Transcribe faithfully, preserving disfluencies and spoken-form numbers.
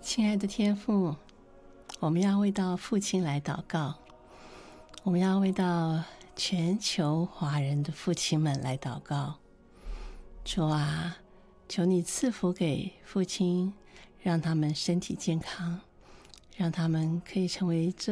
亲爱的天父，我们要为到父亲来祷告，我们要为到全球华人的父亲们来祷告。主啊，求你赐福给父亲，让他们身体健康，让他们可以成为这